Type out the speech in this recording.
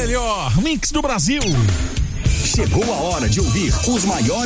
melhor mix do Brasil. Chegou a hora de ouvir os maiores